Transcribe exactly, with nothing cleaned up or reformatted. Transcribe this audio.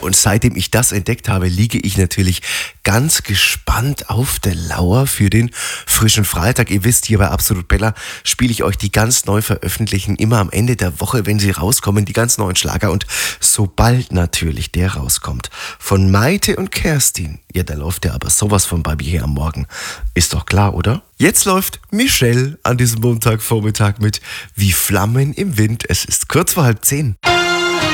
Und seitdem ich das entdeckt habe, liege ich natürlich ganz gespannt auf der Lauer für den frischen Freitag. Ihr wisst, hier bei Absolut Bella spiele ich euch die ganz neu veröffentlichen, immer am Ende der Woche, wenn sie rauskommen, die ganz neuen Schlager. Und sobald natürlich der rauskommt, von Maite und Kerstin, ja, da läuft der aber sowas von bei mir hier am Morgen. Ist doch klar, oder? Jetzt läuft Michelle an diesem Montagvormittag mit Wie Flammen im Wind. Es ist kurz vor halb zehn.